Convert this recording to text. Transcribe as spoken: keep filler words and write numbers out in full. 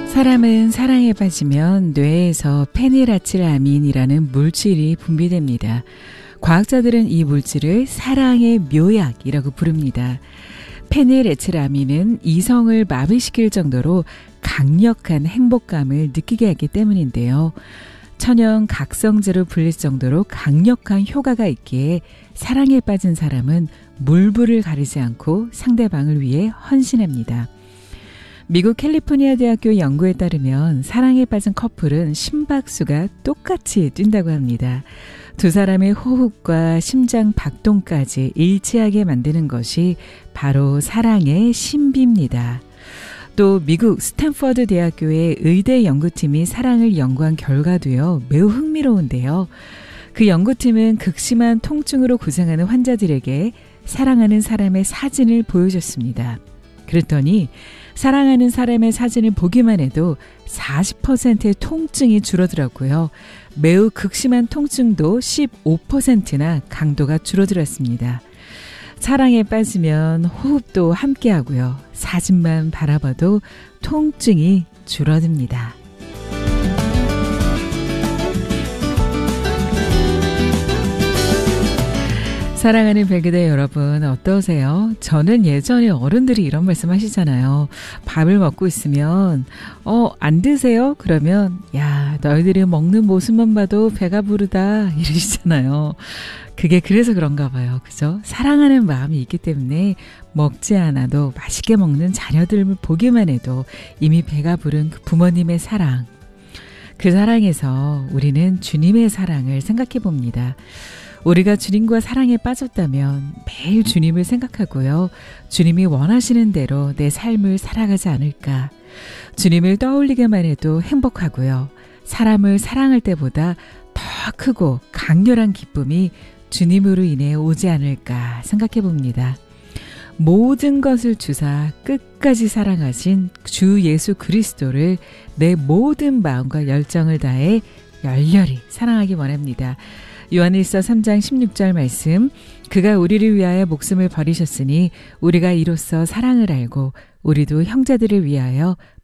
사람은 사랑에 빠지면 뇌에서 페닐아칠아민이라는 물질이 분비됩니다. 과학자들은 이 물질을 사랑의 묘약이라고 부릅니다. 페닐에틸아민은 이성을 마비시킬 정도로 강력한 행복감을 느끼게 하기 때문인데요. 천연 각성제로 불릴 정도로 강력한 효과가 있기에 사랑에 빠진 사람은 물불을 가리지 않고 상대방을 위해 헌신합니다. 미국 캘리포니아 대학교 연구에 따르면 사랑에 빠진 커플은 심박수가 똑같이 뛴다고 합니다. 두 사람의 호흡과 심장 박동까지 일치하게 만드는 것이 바로 사랑의 신비입니다. 또 미국 스탠퍼드 대학교의 의대 연구팀이 사랑을 연구한 결과도요, 매우 흥미로운데요. 그 연구팀은 극심한 통증으로 고생하는 환자들에게 사랑하는 사람의 사진을 보여줬습니다. 그랬더니 사랑하는 사람의 사진을 보기만 해도 사십 퍼센트의 통증이 줄어들었고요. 매우 극심한 통증도 십오 퍼센트나 강도가 줄어들었습니다. 사랑에 빠지면 호흡도 함께하고요. 사진만 바라봐도 통증이 줄어듭니다. 사랑하는 백그대 여러분 어떠세요? 저는 예전에 어른들이 이런 말씀 하시잖아요. 밥을 먹고 있으면 어, 안 드세요? 그러면 야, 너희들이 먹는 모습만 봐도 배가 부르다 이러시잖아요. 그게 그래서 그런가 봐요. 그죠? 사랑하는 마음이 있기 때문에 먹지 않아도 맛있게 먹는 자녀들을 보기만 해도 이미 배가 부른 그 부모님의 사랑. 그 사랑에서 우리는 주님의 사랑을 생각해 봅니다. 우리가 주님과 사랑에 빠졌다면 매일 주님을 생각하고요. 주님이 원하시는 대로 내 삶을 살아가지 않을까. 주님을 떠올리기만 해도 행복하고요. 사람을 사랑할 때보다 더 크고 강렬한 기쁨이 주님으로 인해 오지 않을까 생각해 봅니다. 모든 것을 주사 끝까지 사랑하신 주 예수 그리스도를 내 모든 마음과 열정을 다해 열렬히 사랑하기 원합니다. 요한일서 삼 장 십육 절 말씀, 그가 우리를 위하여 목숨을 버리셨으니 우리가 이로써 사랑을 알고 우리도 형제들을 위하여